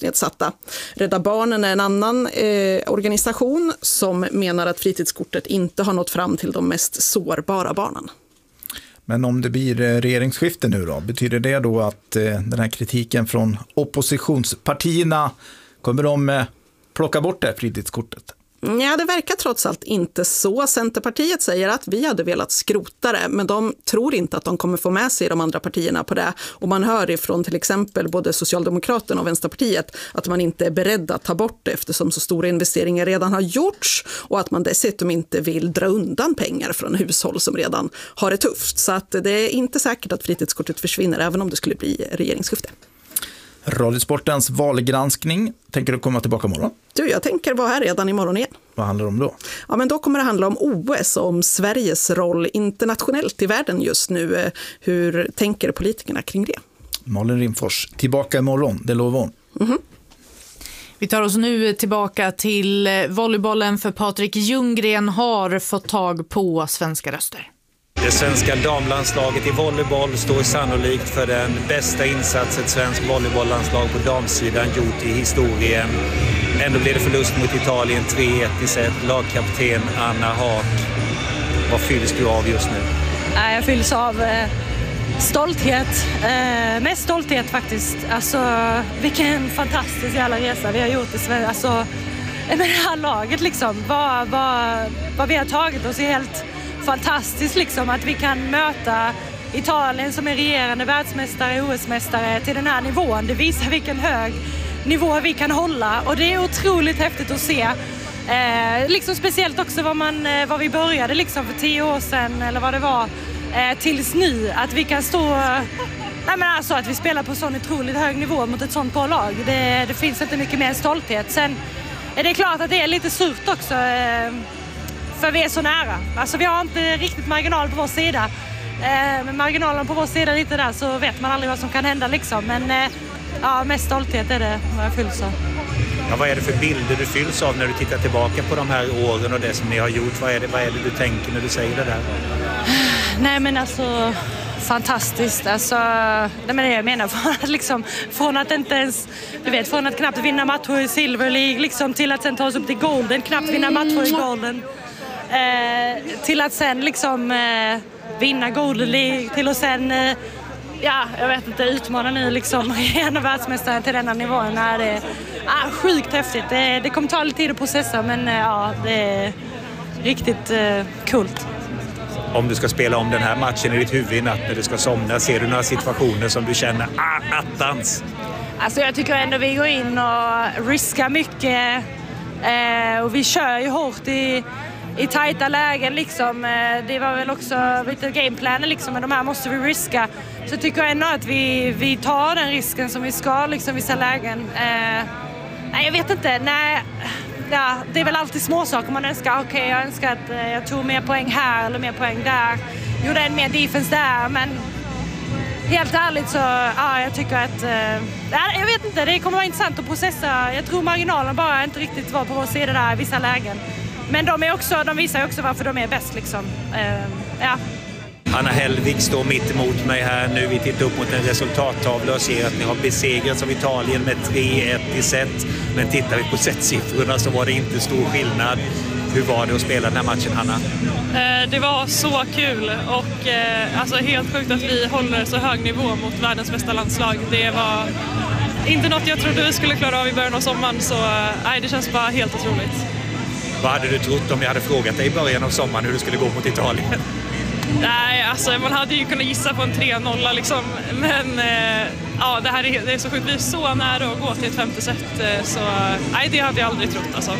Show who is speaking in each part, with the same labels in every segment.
Speaker 1: funktionsnedsatta. Rädda Barnen är en annan organisation som menar att fritidskortet inte har nått fram till de mest sårbara barnen.
Speaker 2: Men om det blir regeringsskifte nu då, betyder det då att den här kritiken från oppositionspartierna, kommer de plocka bort det här fritidskortet?
Speaker 1: Ja, det verkar trots allt inte så. Centerpartiet säger att vi hade velat skrota det, men de tror inte att de kommer få med sig de andra partierna på det. Och man hör ifrån till exempel både Socialdemokraterna och Vänsterpartiet att man inte är beredd att ta bort det eftersom så stora investeringar redan har gjorts och att man dessutom inte vill dra undan pengar från hushåll som redan har det tufft. Så att det är inte säkert att fritidskortet försvinner även om det skulle bli regeringsskifte.
Speaker 2: Radiosportens valgranskning, tänker du komma tillbaka imorgon?
Speaker 1: Jag tänker vara här redan imorgon igen.
Speaker 2: Vad handlar det om då?
Speaker 1: Ja, men då kommer det handla om OS och om Sveriges roll internationellt i världen just nu. Hur tänker politikerna kring det?
Speaker 2: Malin Rimfors, tillbaka imorgon, det lovar hon.
Speaker 1: Mm-hmm.
Speaker 3: Vi tar oss nu tillbaka till volleybollen, för Patrik Ljunggren har fått tag på svenska röster.
Speaker 4: Det svenska damlandslaget i volleyboll står sannolikt för den bästa insatsen ett svenskt volleybolllandslag på damsidan gjort i historien. Ändå blev det förlust mot Italien 3-1 i set. Lagkapten Anna Haak. Vad fylls du av just nu?
Speaker 5: Jag fylls av stolthet. Mest stolthet faktiskt. Alltså, vilken fantastisk jävla resa vi har gjort i Sverige. Alltså, med det här laget liksom. Vad vi har tagit oss är helt fantastiskt liksom, att vi kan möta Italien som är regerande världsmästare, OS-mästare till den här nivån. Det visar vilken hög nivå vi kan hålla och det är otroligt häftigt att se. Liksom speciellt också vad vi började liksom för 10 år sedan eller vad det var tills nu. Att vi kan stå... alltså att vi spelar på sån otroligt hög nivå mot ett sånt bra lag. Det finns inte mycket mer stolthet. Sen är det klart att det är lite surt också. För vi är så nära. Alltså vi har inte riktigt marginal på vår sida. Med marginalen på vår sida lite där så vet man aldrig vad som kan hända liksom. Men mest stolthet är det vad jag fylls av.
Speaker 4: Ja, vad är det för bilder du fylls av när du tittar tillbaka på de här åren och det som ni har gjort? Vad är det du tänker när du säger det där?
Speaker 5: Nej men alltså... fantastiskt. Alltså, det är det jag menar. Från att inte ens, från att knappt vinna matcher i Silver League liksom, till att sen ta oss upp till Golden, knappt vinna matcher i Golden. Till att sen liksom vinna Golden League, till att sen utmana nu liksom en av världsmästaren till denna nivån. Det är sjukt häftigt. Det kommer ta lite tid att processa, men det är riktigt coolt.
Speaker 4: Om du ska spela om den här matchen i ditt huvud i natt när du ska somna, ser du några situationer som du känner attans?
Speaker 5: Alltså jag tycker ändå vi går in och riskar mycket och vi kör ju hårt i tajta lägen liksom. Det var väl också lite gameplanen liksom, men de här måste vi riska. Så tycker jag ändå att vi tar den risken som vi ska liksom vissa lägen. Nej, jag vet inte. Nej. Ja, det är väl alltid små saker man önskar. Okej, jag önskar att jag tog mer poäng här eller mer poäng där. Gjorde en mer defense där, men helt ärligt så jag tycker att jag vet inte, det kommer vara intressant att processa. Jag tror marginalen bara inte riktigt var på vår sida där i vissa lägen. Men de visar ju också varför de är bäst liksom.
Speaker 4: Anna Hellvig står mitt emot mig här nu. Vi tittar upp mot en resultattavla och ser att ni har besegrats av Italien med 3-1 i set. Men tittar vi på setsiffrorna så var det inte stor skillnad. Hur var det att spela den här matchen, Hanna?
Speaker 6: Det var så kul och alltså helt sjukt att vi håller så hög nivå mot världens bästa landslag. Det var inte något jag trodde vi skulle klara av i början av sommaren, så det känns bara helt otroligt.
Speaker 4: Vad hade du trott om jag hade frågat dig i början av sommaren hur det skulle gå mot Italien?
Speaker 6: Nej, alltså man hade ju kunnat gissa på en 3-0 liksom, men det är så sjukt. Vi är så nära att gå till ett 5:e set, så det hade jag aldrig trott alltså.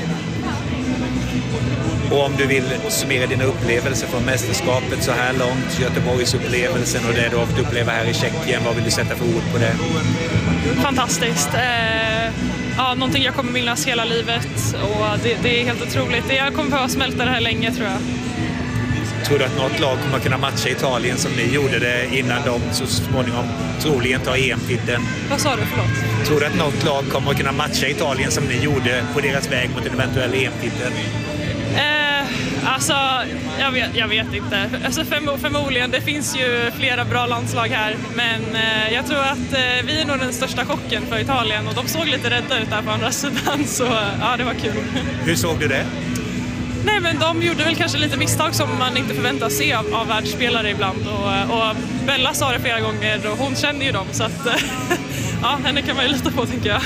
Speaker 4: Och om du vill summera dina upplevelser från mästerskapet så här långt, Göteborgsupplevelsen och det du har fått uppleva här i Tjeckien, vad vill du sätta för ord på det?
Speaker 6: Fantastiskt. Någonting jag kommer minnas hela livet och det är helt otroligt. Jag kommer behöva smälta det här länge, tror jag.
Speaker 4: Tror du att något lag kommer att kunna matcha Italien som ni gjorde det innan de så småningom troligen tar EM-titeln?
Speaker 6: Vad sa du, förlåt?
Speaker 4: Tror du att något lag kommer att kunna matcha Italien som ni gjorde på deras väg mot en eventuell EM-titel?
Speaker 6: Alltså, jag vet inte. Alltså, förmodligen, det finns ju flera bra landslag här. Men jag tror att vi är nog den största chocken för Italien. Och de såg lite rädda ut där på andra sidan. Så ja, det var kul.
Speaker 4: Hur såg du det?
Speaker 6: Nej, men de gjorde väl kanske lite misstag som man inte förväntar sig av världsspelare ibland. Och Bella sa det flera gånger och hon känner ju dem. Så att ja, henne kan man ju lita på, tänker jag.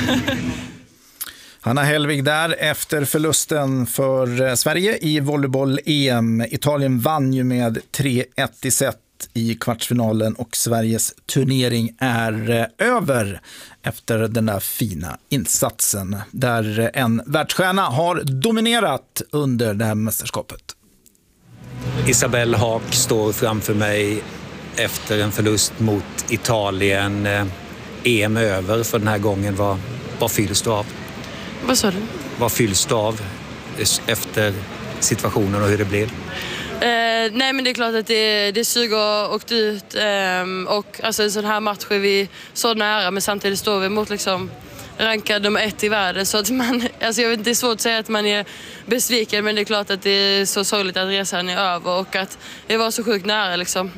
Speaker 2: Hanna Hellvig där efter förlusten för Sverige i volleyboll-EM. Italien vann ju med 3-1 i set i kvartsfinalen och Sveriges turnering är över efter den där fina insatsen där en världsstjärna har dominerat under det här mästerskapet.
Speaker 4: Isabelle Haak står framför mig efter en förlust mot Italien. EM över för den här gången. Vad fylls du av?
Speaker 7: Vad sa du?
Speaker 4: Vad fylls du av efter situationen och hur det blev?
Speaker 7: Nej, men det är klart att det suger och åkt ut. Och alltså en sån här match är vi så nära, men samtidigt står vi mot liksom rankad nummer 1 i världen. Så att man, alltså jag vet inte, det är svårt att säga att man är besviken, men det är klart att det är så sorgligt att resan är över och att det var så sjukt nära liksom.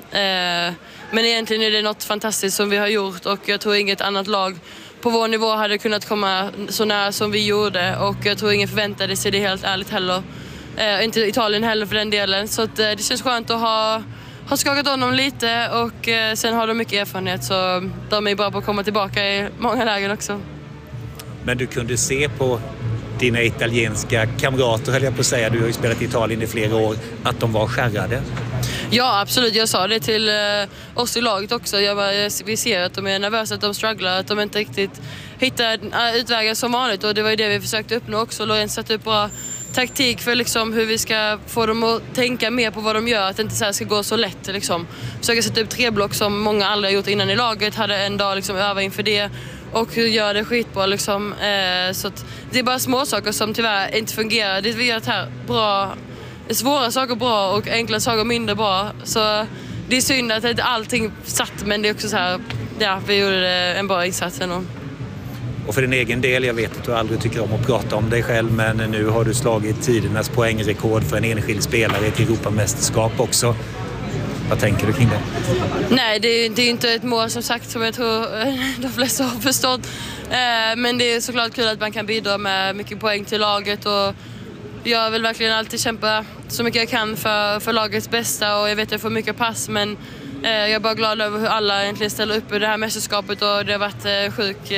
Speaker 7: Men egentligen är det något fantastiskt som vi har gjort och jag tror inget annat lag på vår nivå hade kunnat komma så nära som vi gjorde och jag tror ingen förväntade sig det helt ärligt heller. Inte Italien heller för den delen. Så att, det känns skönt att ha skakat honom lite och sen har de mycket erfarenhet så de är bra på att komma tillbaka i många lägen också.
Speaker 4: Men du kunde se på dina italienska kamrater, höll jag på att säga, du har ju spelat i Italien i flera år, att de var skärrade?
Speaker 7: Ja, absolut. Jag sa det till oss i laget också. Vi ser att de är nervösa, att de strugglar, att de inte riktigt hittar utvägar som vanligt. Och det var ju det vi försökte uppnå också. Lorenz satte upp bra taktik för liksom hur vi ska få dem att tänka mer på vad de gör. Att det inte så här ska gå så lätt. Liksom. Försöka sätta upp 3 block som många aldrig har gjort innan i laget. Hade en dag liksom öva inför det. Och gör det skitbra liksom. Så att det är bara små saker som tyvärr inte fungerar. Det vi gör här bra, svåra saker bra och enkla saker mindre bra. Så det är synd att inte allting satt, men det är också så här, ja, vi gjorde en bra insats ändå.
Speaker 4: Och för din egen del, jag vet att du aldrig tycker om att prata om dig själv, men nu har du slagit tidernas poängrekord för en enskild spelare i ett Europamästerskap också. Vad tänker du kring det? Nej, det är inte ett mål som sagt som jag tror de flesta har förstått. Men det är såklart kul att man kan bidra med mycket poäng till laget och jag vill verkligen alltid kämpa så mycket jag kan för lagets bästa och jag vet att jag får mycket pass, men jag är bara glad över hur alla egentligen ställer upp i det här mästerskapet och det har varit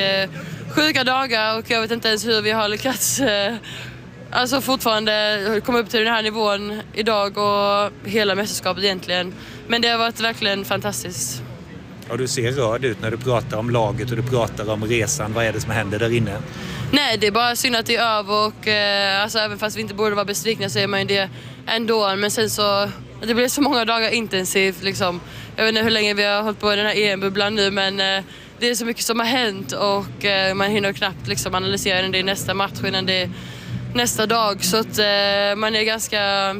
Speaker 4: sjuka dagar och jag vet inte ens hur vi har lyckats alltså fortfarande komma upp till den här nivån idag och hela mästerskapet egentligen. Men det har varit verkligen fantastiskt. Och du ser rörd ut när du pratar om laget och du pratar om resan. Vad är det som händer där inne?
Speaker 7: Nej, det är bara synd att det är över och alltså, även fast vi inte borde vara besvikna så är man ju det ändå. Men sen så, det blir så många dagar intensivt liksom. Jag vet inte hur länge vi har hållit på i den här EM-bubblan nu, men det är så mycket som har hänt och man hinner knappt liksom analysera innan det är nästa match, innan det är nästa dag. Så att man är ganska,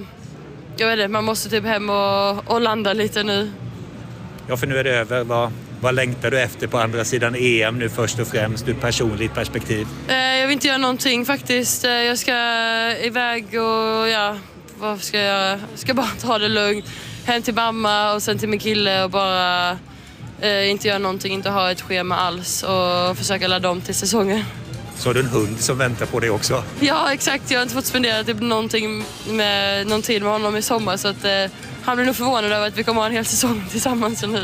Speaker 7: jag vet inte, man måste typ hem och landa lite nu.
Speaker 4: Ja, för nu är det över. Vad längtar du efter på andra sidan EM nu först och främst ur personligt perspektiv? Jag
Speaker 7: vill inte göra någonting faktiskt. Jag ska iväg och ja, vad ska jag göra? Jag ska bara ta det lugnt. Hem till mamma och sen till min kille och bara inte göra någonting, inte ha ett schema alls och försöka ladda om till säsongen.
Speaker 4: Så har du en hund som väntar på dig också? Ja, exakt. Jag har inte fått spendera typ någon tid med honom i sommar så att han blir nog förvånad över att vi kommer ha en hel säsong tillsammans nu.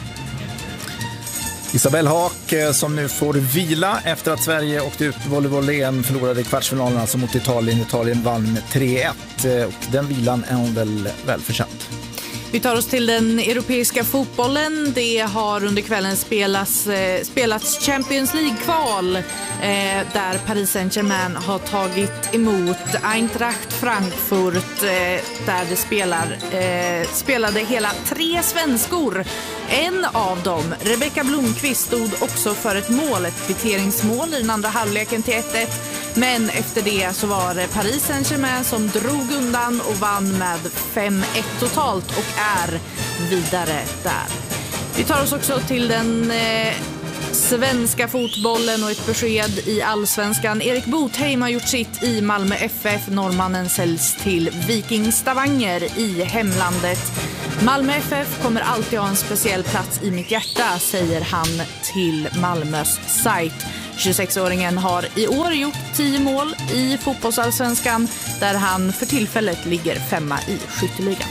Speaker 2: Isabelle Haak som nu får vila efter att Sverige åkte ut volleyboll-EM, förlorade i kvartsfinalen alltså mot Italien. Italien vann med 3-1 och den vilan är hon väl välförtjänt.
Speaker 3: Vi tar oss till den europeiska fotbollen. Det har under kvällen spelats Champions League-kval där Paris Saint-Germain har tagit emot Eintracht Frankfurt där det spelade hela 3 svenskor. En av dem, Rebecka Blomqvist, stod också för ett kvitteringsmål i den andra halvleken till 1-1. Men efter det så var det Paris Saint-Germain som drog undan och vann med 5-1 totalt och är vidare där. Vi tar oss också till den svenska fotbollen och ett besked i allsvenskan. Erik Botheim har gjort sitt i Malmö FF. Norrmannen säljs till Viking Stavanger i hemlandet. Malmö FF kommer alltid ha en speciell plats i mitt hjärta, säger han till Malmös sajt. 26-åringen har i år gjort 10 mål i fotbollsallsvenskan där han för tillfället ligger 5:a i skytteligan.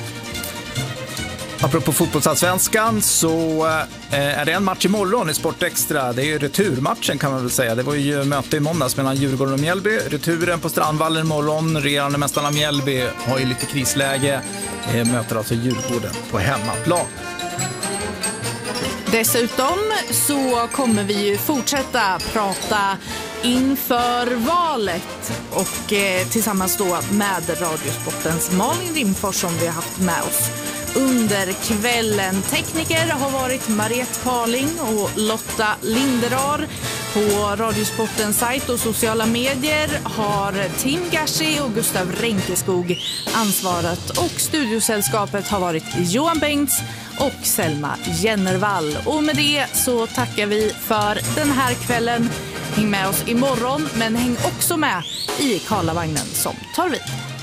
Speaker 2: Apropå fotbollsallsvenskan så är det en match imorgon i Sport Extra. Det är ju returmatchen kan man väl säga. Det var ju möte i måndags mellan Djurgården och Mjällby. Returen på Strandvallen imorgon. Regerande mästarna Mjällby har ju lite krisläge. Möter alltså Djurgården på hemmaplan.
Speaker 3: Dessutom så kommer vi ju fortsätta prata inför valet och tillsammans då med Radiosportens Malin Rimfors som vi har haft med oss under kvällen. Tekniker har varit Mariette Parling och Lotta Linderar. På Radiosportens sajt och sociala medier har Tim Gashi och Gustav Renkeskog ansvarat och studiosällskapet har varit Johan Bengts och Selma Jennervall. Och med det så tackar vi för den här kvällen. Häng med oss imorgon men häng också med i Karlavagnen som tar vid.